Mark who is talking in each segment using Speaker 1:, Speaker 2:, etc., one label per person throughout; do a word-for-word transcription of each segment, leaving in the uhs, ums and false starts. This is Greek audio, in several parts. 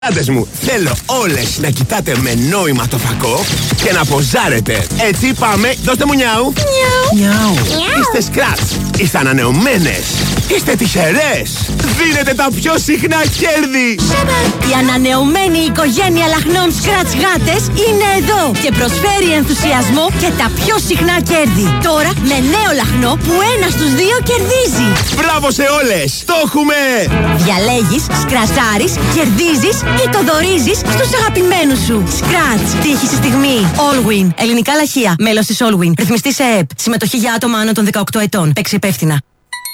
Speaker 1: Άντες μου, θέλω όλες να κοιτάτε με νόημα το φακό και να ποζάρετε. Έτσι πάμε, δώστε μου νιάου. Νιάου. Είστε σκράτς, είστε ανανεωμένες, είστε τυχερές. Δίνετε τα πιο συχνά κέρδη.
Speaker 2: Η ανανεωμένη οικογένεια λαχνών σκράτς γάτες είναι εδώ και προσφέρει ενθουσιασμό και τα πιο συχνά κέρδη. Τώρα με νέο λαχνό που ένα στους δύο κερδίζει.
Speaker 1: Μπράβο σε όλες, το έχουμε.
Speaker 2: Διαλέγεις, σκρατζάρεις, κερδίζεις ή το δωρίζεις στους αγαπημένους σου. Scratch. Τύχη στη στιγμή. Allwin. Ελληνικά λαχεία. Μέλος της Allwin. Ρυθμιστή σε ΕΕΠ. Συμμετοχή για άτομα άνω των δεκαοκτώ ετών. Παίξε υπεύθυνα.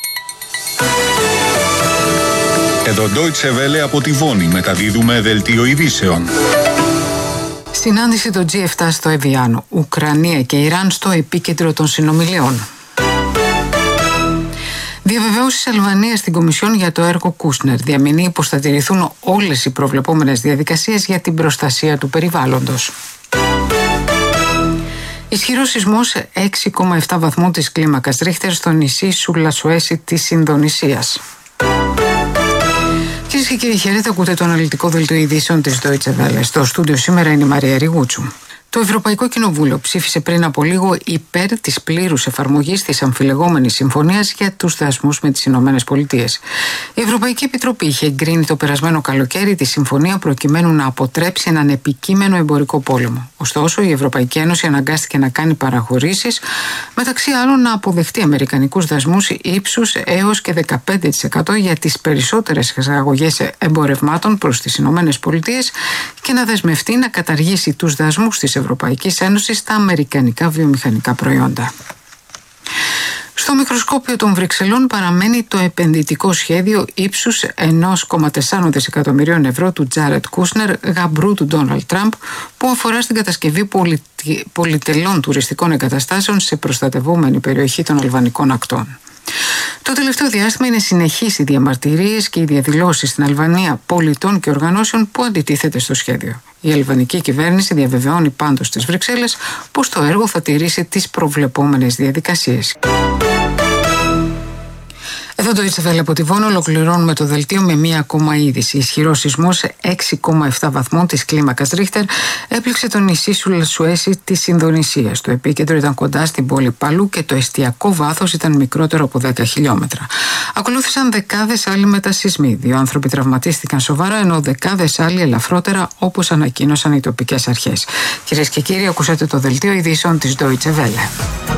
Speaker 3: Εδώ Deutsche Welle από τη Βόνη μεταδίδουμε δελτίο ειδήσεων.
Speaker 4: Συνάντηση των τζι επτά στο Εβιάνο. Ουκρανία και Ιράν στο επίκεντρο των συνομιλιών. Διαβεβαίωση Αλβανίας στην Κομισιόν για το έργο Κούσνερ. Διαμηνύει πως θα τηρηθούν όλες οι προβλεπόμενες διαδικασίες για την προστασία του περιβάλλοντος. Ισχυρός σεισμός έξι κόμμα επτά βαθμού της κλίμακας Ρίχτερ στο νησί Σουλασουέσι της Ινδονησίας. Κυρίες και κύριοι, χαίρετε, ακούτε το αναλυτικό δελτίο ειδήσεων της Deutsche Welle. Στο στούντιο σήμερα είναι η Μαρία Ριγούτσου. Το Ευρωπαϊκό Κοινοβούλιο ψήφισε πριν από λίγο υπέρ της πλήρους εφαρμογής της αμφιλεγόμενης συμφωνίας για τους δασμούς με τις Ηνωμένες Πολιτείες. Η Ευρωπαϊκή Επιτροπή είχε εγκρίνει το περασμένο καλοκαίρι τη συμφωνία προκειμένου να αποτρέψει έναν επικείμενο εμπορικό πόλεμο. Ωστόσο, η Ευρωπαϊκή Ένωση αναγκάστηκε να κάνει παραχωρήσεις, μεταξύ άλλων να αποδεχτεί αμερικανικούς δασμούς ύψους έως και δεκαπέντε τοις εκατό για τις περισσότερες εξαγωγές εμπορευμάτων προς τις Ηνωμένες Πολιτείες και να δεσμευτεί να καταργήσει τους δασμούς της Ευρωπαϊκής Ένωσης στα αμερικανικά βιομηχανικά προϊόντα. Στο μικροσκόπιο των Βρυξελών παραμένει το επενδυτικό σχέδιο ύψους ένα κόμμα τέσσερα δισεκατομμυρίων ευρώ του Τζάρετ Κούσνερ, γαμπρού του Ντόναλντ Τραμπ, που αφορά στην κατασκευή πολυ... πολυτελών τουριστικών εγκαταστάσεων σε προστατευόμενη περιοχή των Αλβανικών ακτών. Το τελευταίο διάστημα είναι συνεχείς οι διαμαρτυρίες και οι διαδηλώσεις στην Αλβανία πολιτών και οργανώσεων που αντιτίθεται στο σχέδιο. Η αλβανική κυβέρνηση διαβεβαιώνει πάντως στις Βρυξέλλες πως το έργο θα τηρήσει τις προβλεπόμενες διαδικασίες. Εδώ το Deutsche Welle από τη Βόνη ολοκληρώνουμε το δελτίο με μία ακόμα είδηση. Ισχυρός σεισμός έξι κόμμα επτά βαθμών της κλίμακας Ρίχτερ έπληξε το νησί Σουλασουέσι της Ινδονησίας. Το επίκεντρο ήταν κοντά στην πόλη Παλού και το εστιακό βάθος ήταν μικρότερο από δέκα χιλιόμετρα. Ακολούθησαν δεκάδες άλλοι μετασεισμοί. Δύο άνθρωποι τραυματίστηκαν σοβαρά, ενώ δεκάδες άλλοι ελαφρότερα, όπως ανακοίνωσαν οι τοπικές αρχές. Κυρίες και κύριοι, ακούσατε το δελτίο ειδήσεων της Deutsche Welle.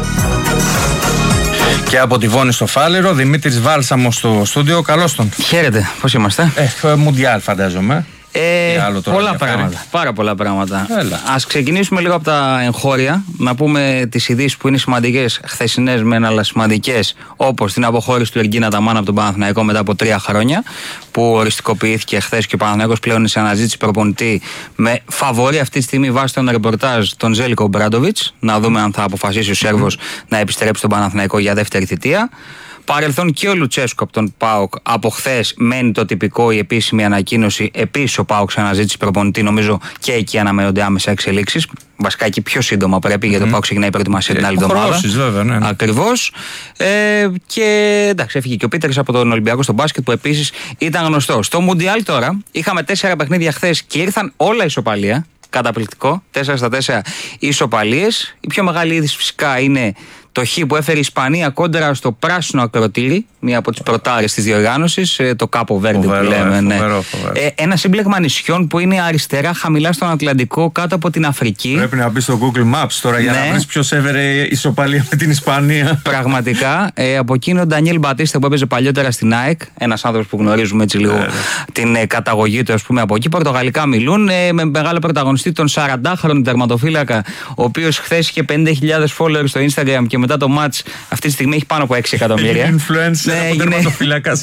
Speaker 5: Και από τη Βόνη στο Φάληρο, Δημήτρης Βάλσαμος στο στούντιο. Καλώς τον.
Speaker 6: Χαίρετε, πώς είμαστε?
Speaker 5: Ε, Μουντιάλ φαντάζομαι.
Speaker 6: Ε, πολλά πράγματα. Πάρα πολλά πράγματα. Ας ξεκινήσουμε λίγο από τα εγχώρια. Να πούμε τις ειδήσεις που είναι σημαντικές, χθεσινές μεν, αλλά σημαντικές, όπως την αποχώρηση του Εργίνα Ταμάν από τον Παναθηναϊκό μετά από τρία χρόνια, που οριστικοποιήθηκε χθες και ο Παναθηναϊκός πλέον είναι σε αναζήτηση προπονητή με φαβορί αυτή τη στιγμή βάσει των ρεπορτάζ τον Ζέλικο Μπράντοβιτς. Να δούμε αν θα αποφασίσει ο Σέρβος να επιστρέψει στον Παναθηναϊκό για δεύτερη θητεία. Παρελθόν και ο Λουτσέσκο από τον ΠΑΟΚ από χθες μένει το τυπικό, η επίσημη ανακοίνωση. Επίσης ο ΠΑΟΚ σε αναζήτηση προπονητή, νομίζω και εκεί αναμένονται άμεσα εξελίξεις. Βασικά εκεί πιο σύντομα πρέπει, mm. γιατί ο ΠΑΟΚ ξεκινάει η προετοιμασία την άλλη εβδομάδα.
Speaker 5: Βέβαια, ναι, ναι.
Speaker 6: Ακριβώς. Ε, και εντάξει, έφυγε και ο Πίτερς από τον Ολυμπιακό στο μπάσκετ, που επίσης ήταν γνωστό. Στο Μουντιάλ τώρα είχαμε τέσσερα παιχνίδια χθες και ήρθαν όλα ισοπαλία. Καταπληκτικό. τέσσερα στα τέσσερα ισοπαλίες. Η πιο μεγάλη είδηση φυσικά είναι το χ που έφερε η Ισπανία κόντρα στο πράσινο ακροτήρι, μία από τις πρωτάρες της διοργάνωσης, το Κάπο Βέρντε που λέμε.
Speaker 5: Ε,
Speaker 6: ναι.
Speaker 5: φοβερό, φοβερό.
Speaker 6: Ε, ένα σύμπλεγμα νησιών που είναι αριστερά, χαμηλά στον Ατλαντικό, κάτω από την Αφρική.
Speaker 5: Πρέπει να μπει στο Google Maps τώρα για
Speaker 6: ναι.
Speaker 5: να βρεις ποιος έφερε ισοπαλία με την Ισπανία.
Speaker 6: Πραγματικά. Ε, από εκείνο ο Ντανιέλ Μπατίστα που έπαιζε παλιότερα στην ΑΕΚ, ένας άνθρωπος που γνωρίζουμε έτσι λίγο yeah. την ε, καταγωγή του, ας πούμε, από εκεί. Πορτογαλικά μιλούν, ε, με μεγάλο πρωταγωνιστή τον σαραντάχρονο τερματοφύλακα, ο οποίος χθες είχε πενήντα χιλιάδες followers στο Instagram και μετά το match αυτή τη στιγμή έχει πάνω από έξι εκατομμύρια.
Speaker 5: Influencer, ναι, από τερματοφύλακας.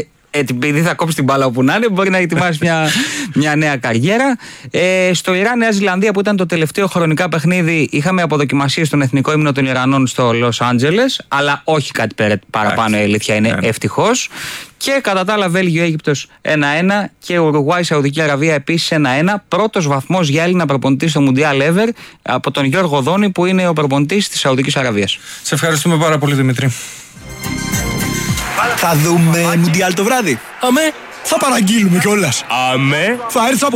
Speaker 6: Επειδή θα κόψει την μπάλα όπου να είναι, μπορεί να ετοιμάσει μια, μια νέα καριέρα. Ε, στο Ιράν-Νέα Ζηλανδία, που ήταν το τελευταίο χρονικά παιχνίδι, είχαμε αποδοκιμασίες στον εθνικό ύμνο των Ιρανών στο Λος Άντζελες, αλλά όχι κάτι παραπάνω, η αλήθεια είναι, yeah. ευτυχώς. Και κατά τα άλλα, Βέλγιο-Αίγυπτος ένα ένα και Ουρουγουάη-Σαουδική Αραβία επίσης ένα ένα. Πρώτος βαθμός για Έλληνα προπονητή στο Μουντιάλ ever από τον Γιώργο Δόνη, που είναι ο προπονητής της Σαουδικής Αραβίας.
Speaker 5: Σε ευχαριστούμε πάρα πολύ, Δημήτρη.
Speaker 1: Θα δούμε Μουντιάλ το βράδυ.
Speaker 7: Αμέ, Θα παραγγείλουμε κιόλας.
Speaker 1: Αμέ.
Speaker 7: Θα έρθω από